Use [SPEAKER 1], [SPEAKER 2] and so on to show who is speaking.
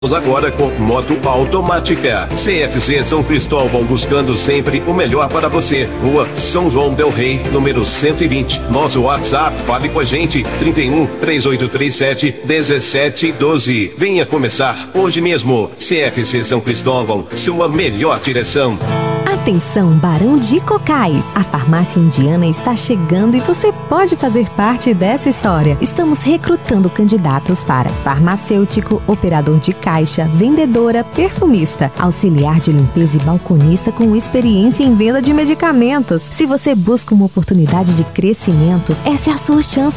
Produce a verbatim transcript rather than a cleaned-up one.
[SPEAKER 1] Agora com moto automática. C F C São Cristóvão, buscando sempre o melhor para você. Rua São João del Rei, número cento e vinte. Nosso WhatsApp, fale com a gente, trinta e um, três oito três sete, dezessete um dois. Venha começar hoje mesmo. C F C São Cristóvão, sua melhor direção.
[SPEAKER 2] Atenção, Barão de Cocais! A farmácia indiana está chegando e você pode fazer parte dessa história. Estamos recrutando candidatos para farmacêutico, operador de caixa, vendedora, perfumista, auxiliar de limpeza e balconista com experiência em venda de medicamentos. Se você busca uma oportunidade de crescimento, essa é a sua chance.